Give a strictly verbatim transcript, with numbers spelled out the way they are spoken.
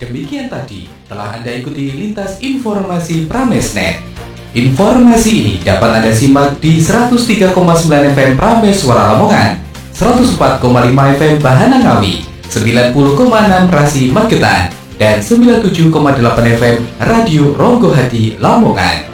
Demikian tadi telah Anda ikuti lintas informasi Pramesnet. Informasi ini dapat Anda simak di seratus tiga koma sembilan F M Prames Suara Lamongan, seratus empat koma lima F M Bahana Ngawi, sembilan puluh koma enam Rasi Magetan, dan sembilan puluh tujuh koma delapan F M Radio Ronggo Hati Lamongan.